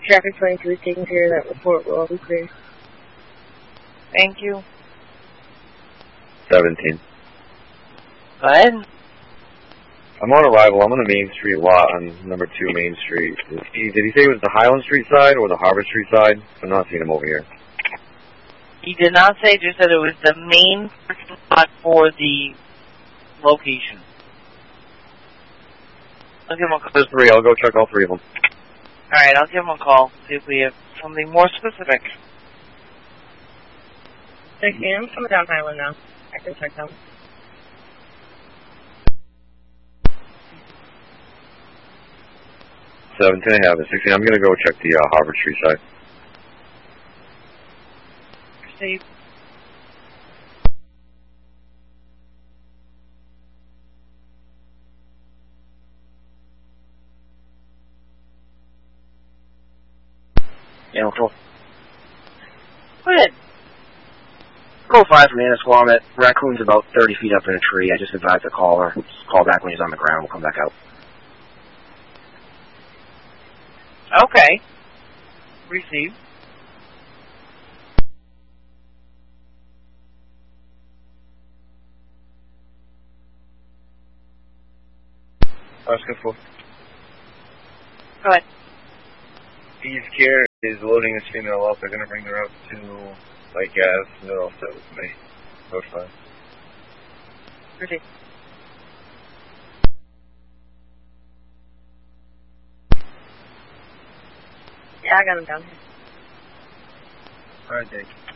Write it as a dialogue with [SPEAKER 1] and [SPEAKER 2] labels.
[SPEAKER 1] Traffic 22 is taking care of that report. We'll all be clear.
[SPEAKER 2] Thank you.
[SPEAKER 3] 17.
[SPEAKER 2] Go ahead.
[SPEAKER 3] I'm on arrival. I'm on the Main Street lot on number 2 Main Street. Did he say it was the Highland Street side or the Harbor Street side? I'm not seeing him over here.
[SPEAKER 2] He did not say, just said it was the main spot for the location. I'll give him a call.
[SPEAKER 3] There's 3. I'll go check all 3 of them.
[SPEAKER 2] Alright, I'll give him a call. See if we have something more specific.
[SPEAKER 1] 6 a.m. Coming down Highland now. I can check them.
[SPEAKER 3] I have it. 16. I'm gonna go check the Harvard Street side.
[SPEAKER 2] Steve.
[SPEAKER 4] Yeah, control.
[SPEAKER 2] Go ahead.
[SPEAKER 4] Call 5 from Anasquamit. Raccoon's about 30 feet up in a tree. I just advised the caller. Just call back when he's on the ground. We'll come back out.
[SPEAKER 2] Okay. Receive.
[SPEAKER 3] Oscar 4.
[SPEAKER 2] Go ahead.
[SPEAKER 3] East Care is loading this female up. They're going to bring her up to Lake Gas. They're all set with me. Road 5.
[SPEAKER 2] Receive.
[SPEAKER 1] Yeah, I got him down here.
[SPEAKER 3] Alright, Dave.